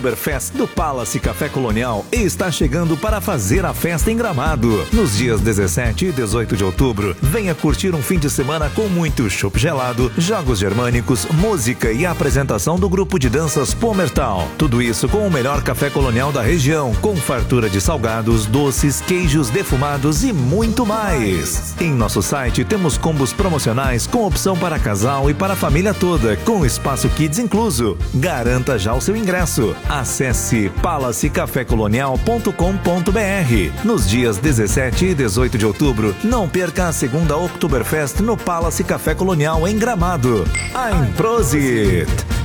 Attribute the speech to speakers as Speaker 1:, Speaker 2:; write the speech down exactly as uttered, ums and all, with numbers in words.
Speaker 1: Oktoberfest do Palace Café Colonial está chegando para fazer a festa em Gramado. Nos dias dezessete e dezoito de outubro, venha curtir um fim de semana com muito chopp gelado, jogos germânicos, música e a apresentação do grupo de danças Pomertal. Tudo isso com o melhor café colonial da região, com fartura de salgados, doces, queijos defumados e muito mais. Em nosso site temos combos promocionais com opção para casal e para a família toda, com espaço kids incluso. Garanta já o seu ingresso. Acesse palace café colonial ponto com ponto br. Nos dias dezessete e dezoito de outubro, não perca a segunda Oktoberfest no Palace Café Colonial em Gramado. Ein Prosit!